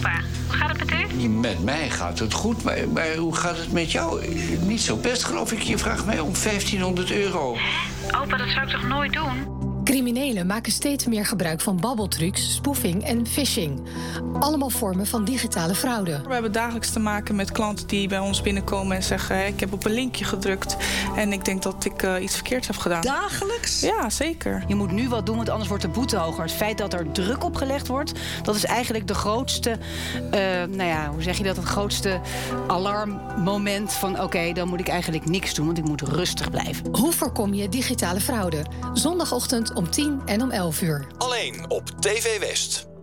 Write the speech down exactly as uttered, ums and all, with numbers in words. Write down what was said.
opa. Hoe gaat het met u? Met mij gaat het goed, maar, maar hoe gaat het met jou? Niet zo best, geloof ik. Je vraagt mij om vijftienhonderd euro. Hè? Opa, dat zou ik toch nooit doen? Criminelen maken steeds meer gebruik van babbeltrucs, spoofing en phishing. Allemaal vormen van digitale fraude. We hebben dagelijks te maken met klanten die bij ons binnenkomen en zeggen: ik heb op een linkje gedrukt en ik denk dat ik uh, iets verkeerds heb gedaan. Dagelijks? Ja, zeker. Je moet nu wat doen, want anders wordt de boete hoger. Het feit dat er druk op gelegd wordt, dat is eigenlijk de grootste, uh, nou ja, hoe zeg je dat? Het grootste alarmmoment van oké, okay, dan moet ik eigenlijk niks doen, want ik moet rustig blijven. Hoe voorkom je digitale fraude? Zondagochtend om tien en om elf uur. Alleen op T V West.